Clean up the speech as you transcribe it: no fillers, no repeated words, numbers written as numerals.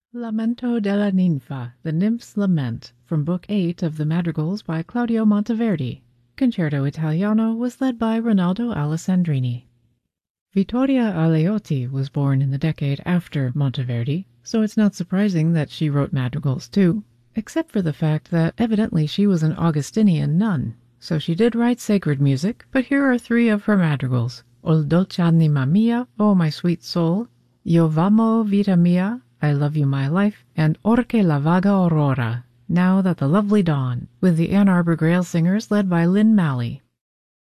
Lamento della Ninfa, The Nymph's Lament, from Book 8 of the Madrigals by Claudio Monteverdi. Concerto Italiano was led by Ronaldo Alessandrini. Vittoria Aleotti was born in the decade after Monteverdi, so it's not surprising that she wrote madrigals too, except for the fact that evidently she was an Augustinian nun. So she did write sacred music, but here are three of her madrigals: O dolce anima mia, O my sweet soul, Io v'amo vita mia, I love you my life, and Orche la vaga aurora, Now that the lovely dawn, with the Ann Arbor Grail singers led by Lynn Malley.